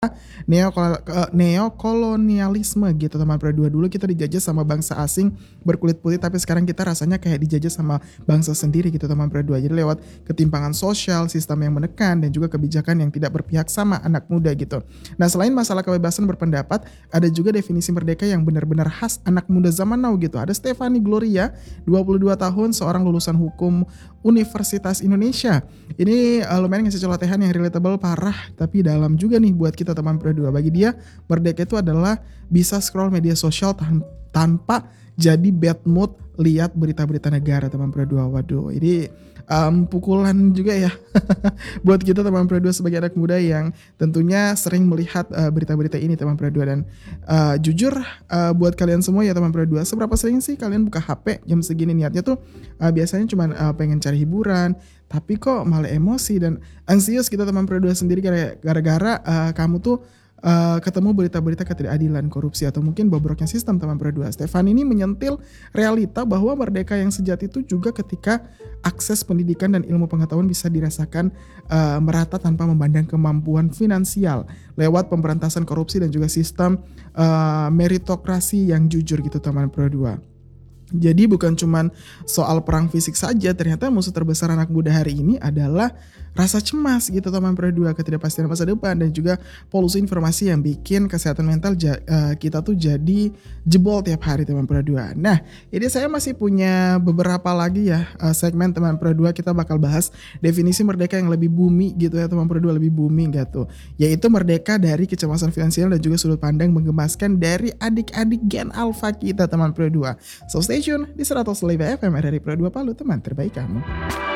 neokolonialisme gitu teman Pro 2. Dulu kita dijajah sama bangsa asing berkulit putih, tapi sekarang kita rasanya kayak dijajah sama bangsa sendiri gitu teman Pro 2. Jadi lewat ketimpangan sosial, sistem yang menekan, dan juga kebijakan yang tidak berpihak sama anak muda gitu. Nah, selain masalah kebebasan berpendapat, ada juga definisi merdeka yang benar-benar khas anak muda zaman now gitu. Ada Stefani Gloria, 22 tahun, seorang lulusan hukum Universitas Indonesia. Ini lumayan ngasih celotehan yang relatable parah, tapi dalam juga nih buat kita teman Pro 2. Bagi dia, merdeka itu adalah bisa scroll media sosial tanpa jadi bad mood lihat berita-berita negara teman Pro 2. Waduh, ini pukulan juga ya buat kita teman Pro 2 sebagai anak muda yang tentunya sering melihat berita-berita ini teman Pro 2. Dan jujur buat kalian semua ya teman Pro 2, seberapa sering sih kalian buka HP jam segini? Niatnya tuh biasanya cuma pengen cari hiburan, tapi kok malah emosi dan anxious kita teman Pro 2 sendiri gara-gara kamu tuh ketemu berita-berita ketidakadilan, korupsi, atau mungkin bobroknya sistem teman Pro 2. Stefan ini menyentil realita bahwa merdeka yang sejati itu juga ketika akses pendidikan dan ilmu pengetahuan bisa dirasakan merata tanpa memandang kemampuan finansial, lewat pemberantasan korupsi dan juga sistem meritokrasi yang jujur gitu teman Pro 2. Jadi bukan cuman soal perang fisik saja, ternyata musuh terbesar anak muda hari ini adalah rasa cemas gitu teman Pro 2, ketidakpastian masa depan, dan juga polusi informasi yang bikin kesehatan mental kita tuh jadi jebol tiap hari teman Pro 2. Nah, ini saya masih punya beberapa lagi ya segmen teman Pro 2, kita bakal bahas definisi merdeka yang lebih bumi gitu ya teman Pro 2, lebih bumi gitu. Yaitu merdeka dari kecemasan finansial dan juga sudut pandang menggemaskan dari adik-adik Gen Alpha kita teman Pro 2. So stay tune di 105 FM RRI Pro 2 Palu, teman terbaik kamu.